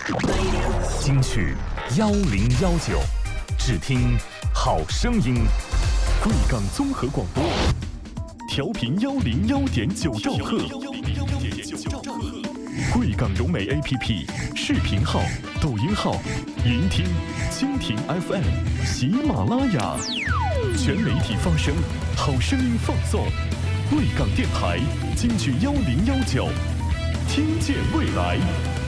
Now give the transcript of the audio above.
金曲1019，只听好声音。贵港综合广播，调频101.9兆赫。贵港融媒 APP 视频号、抖音号、云听、蜻蜓 FM、喜马拉雅，全媒体发声，好声音放送。贵港电台金曲1019，听见未来。